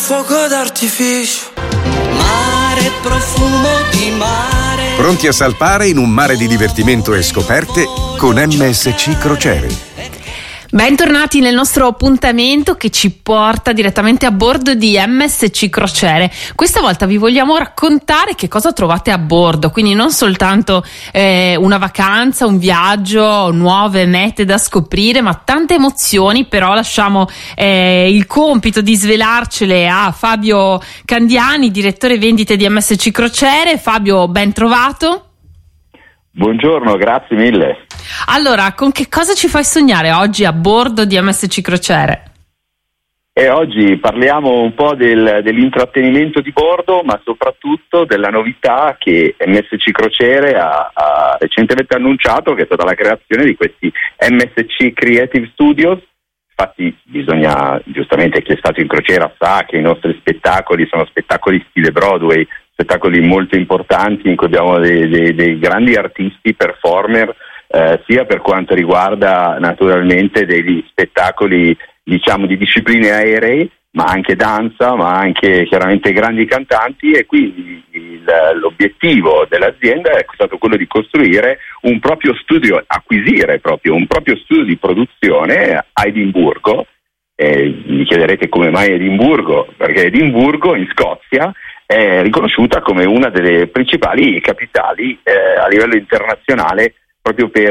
fuoco d'artificio, mare, profumo di mare. Pronti a salpare in un mare di divertimento e scoperte con MSC Crociere. Bentornati nel nostro appuntamento che ci porta direttamente a bordo di MSC Crociere. Questa volta vi vogliamo raccontare che cosa trovate a bordo, quindi non soltanto una vacanza, un viaggio, nuove mete da scoprire, ma tante emozioni. Però lasciamo il compito di svelarcele a Fabio Candiani, direttore vendite di MSC Crociere. Fabio, ben trovato. Buongiorno, grazie mille. Allora, con che cosa ci fai sognare oggi a bordo di MSC Crociere? E oggi parliamo un po' dell'intrattenimento di bordo, ma soprattutto della novità che MSC Crociere ha recentemente annunciato, che è stata la creazione di questi MSC Creative Studios. Infatti bisogna, giustamente, chi è stato in crociera sa che i nostri spettacoli sono spettacoli stile Broadway, spettacoli molto importanti in cui abbiamo dei grandi artisti, performer, sia per quanto riguarda naturalmente degli spettacoli, diciamo, di discipline aeree, ma anche danza, ma anche chiaramente grandi cantanti. E quindi l'obiettivo dell'azienda è stato quello di costruire un proprio studio, acquisire proprio un proprio studio di produzione a Edimburgo. Mi chiederete come mai Edimburgo? Perché Edimburgo, in Scozia, è riconosciuta come una delle principali capitali a livello internazionale, proprio per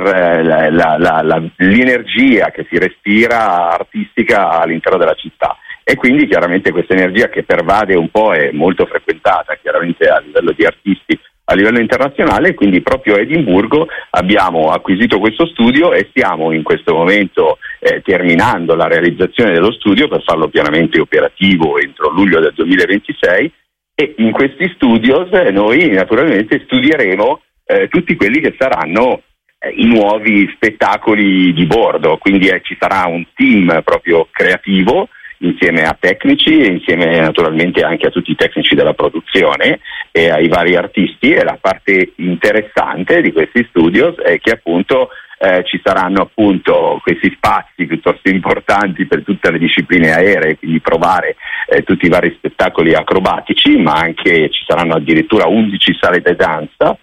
l'energia che si respira artistica all'interno della città. E quindi chiaramente questa energia che pervade un po' è molto frequentata chiaramente a livello di artisti a livello internazionale. Quindi proprio a Edimburgo abbiamo acquisito questo studio e stiamo in questo momento terminando la realizzazione dello studio per farlo pienamente operativo entro luglio del 2026. E in questi studios noi naturalmente studieremo tutti quelli che saranno i nuovi spettacoli di bordo. Quindi ci sarà un team proprio creativo insieme a tecnici e insieme naturalmente anche a tutti i tecnici della produzione e ai vari artisti. E la parte interessante di questi studios è che appunto ci saranno appunto questi spazi piuttosto importanti per tutte le discipline aeree, quindi provare tutti i vari spettacoli acrobatici, ma anche ci saranno addirittura 11 sale di danza,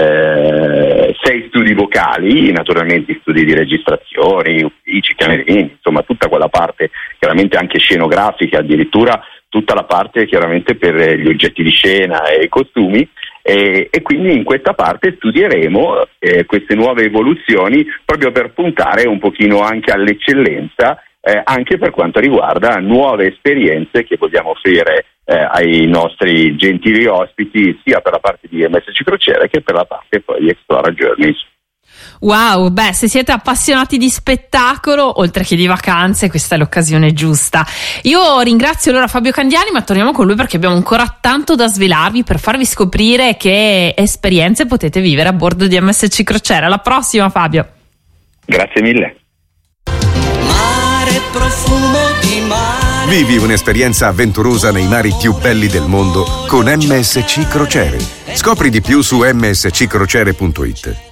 6 studi vocali, naturalmente studi di registrazioni, uffici, camerini, insomma tutta quella parte chiaramente anche scenografica, addirittura tutta la parte chiaramente per gli oggetti di scena e i costumi. E quindi in questa parte studieremo queste nuove evoluzioni proprio per puntare un pochino anche all'eccellenza, anche per quanto riguarda nuove esperienze che vogliamo offrire ai nostri gentili ospiti, sia per la parte di MSC Crociere che per la parte poi di Explora Journeys. Wow, beh, se siete appassionati di spettacolo, oltre che di vacanze, questa è l'occasione giusta. Io ringrazio allora Fabio Candiani, ma torniamo con lui perché abbiamo ancora tanto da svelarvi per farvi scoprire che esperienze potete vivere a bordo di MSC Crociere. Alla prossima, Fabio. Grazie mille. Mare, profumo di mare. Vivi un'esperienza avventurosa nei mari più belli del mondo con MSC Crociere. Scopri di più su msccrociere.it.